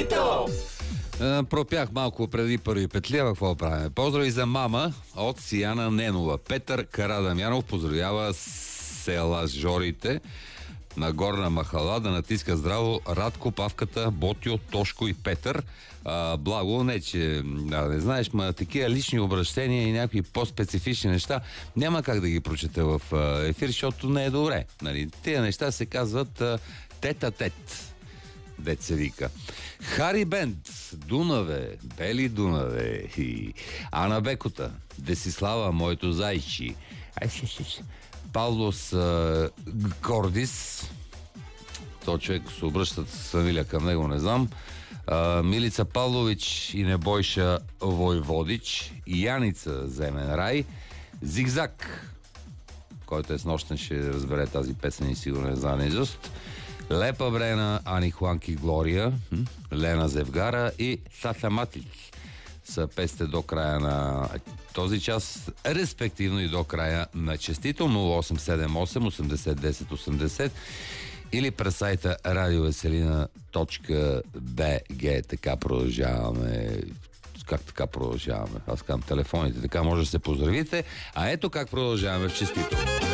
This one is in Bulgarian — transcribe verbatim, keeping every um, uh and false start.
Честито! Пропях малко преди първи петли, а какво правим? Поздрави за мама от Сияна Ненова. Петър Карадамянов поздравява селажорите на Горна Махала да натиска здраво Радко, Павката, Ботио, Тошко и Петър. А, благо, не че да, не знаеш, ма такива лични обращения и някакви по-специфични неща няма как да ги прочета в а, ефир, защото не е добре. Нали? Тия неща се казват а, тет-а-тет. Дет се вика. Хари Бенд, Дунаве, Бели Дунаве и Ана Бекота, Десислава, моето зайчи, Павлос а, Кордис, то човек се обръщат с фамилия към него, не знам, а, Милица Павлович и Небойша Войводич, Яница Земен Рай, Зигзаг, който е снощен, ще разбере тази песен и сигурно е знае наизуст, Лепа Брена, Ани Хуанки Глория, Лена Зевгара и Саша Матич са песте до края на този час, респективно и до края на Честито. Нула осем седем осем осемдесет десет осемдесет или през сайта радиовеселина точка би джи. Така продължаваме. Как така продължаваме? Аз казвам телефоните. Така може да се поздравите. А ето как продължаваме в Честито.